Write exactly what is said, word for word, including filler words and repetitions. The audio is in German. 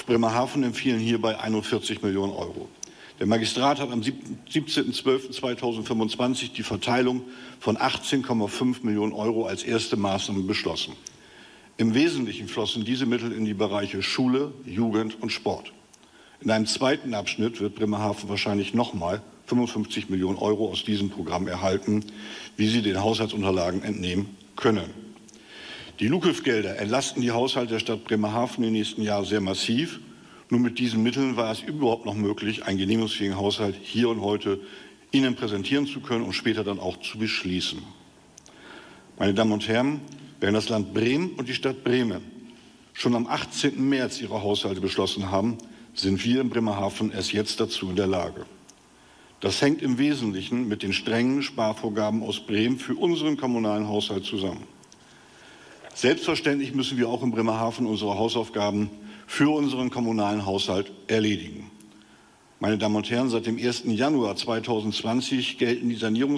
Bremerhaven empfiehlen hierbei einundvierzig Millionen Euro. Der Magistrat hat am siebzehnten zwölften zweitausendfünfundzwanzig die Verteilung von achtzehn Komma fünf Millionen Euro als erste Maßnahme beschlossen. Im Wesentlichen flossen diese Mittel in die Bereiche Schule, Jugend und Sport. In einem zweiten Abschnitt wird Bremerhaven wahrscheinlich nochmal fünfundfünfzig Millionen Euro aus diesem Programm erhalten, wie Sie den Haushaltsunterlagen entnehmen können. Die LUKEV-Gelder entlasten die Haushalte der Stadt Bremerhaven im nächsten Jahr sehr massiv. Nur mit diesen Mitteln war es überhaupt noch möglich, einen genehmigungsfähigen Haushalt hier und heute Ihnen präsentieren zu können und später dann auch zu beschließen. Meine Damen und Herren, während das Land Bremen und die Stadt Bremen schon am achtzehnten März ihre Haushalte beschlossen haben, sind wir in Bremerhaven erst jetzt dazu in der Lage. Das hängt im Wesentlichen mit den strengen Sparvorgaben aus Bremen für unseren kommunalen Haushalt zusammen. Selbstverständlich müssen wir auch in Bremerhaven unsere Hausaufgaben für unseren kommunalen Haushalt erledigen. Meine Damen und Herren, seit dem ersten Januar zweitausendzwanzig gelten die Sanierungs